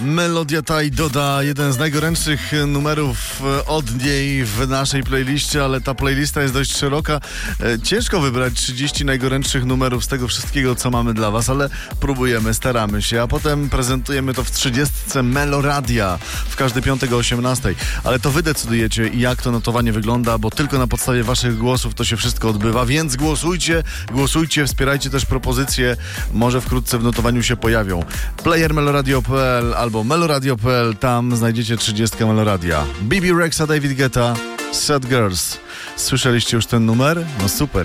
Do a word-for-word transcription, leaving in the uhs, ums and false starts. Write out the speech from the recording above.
Melodia ta i doda jeden z najgorętszych numerów od niej w naszej playliście, ale ta playlista jest dość szeroka. Ciężko wybrać trzydzieści najgorętszych numerów z tego wszystkiego, co mamy dla was, ale próbujemy, staramy się, a potem prezentujemy to w trzydziestce Meloradia w każdy piątek o osiemnastej. Ale to wy decydujecie, jak to notowanie wygląda, bo tylko na podstawie waszych głosów to się wszystko odbywa, więc głosujcie, głosujcie, wspierajcie też propozycje, może wkrótce w notowaniu się pojawią. Player meloradio kropka p l albo meloradio kropka p l, tam znajdziecie trzydziestkę Meloradia. B B Rexa, David Guetta, Sad Girls. Słyszeliście już ten numer? No super.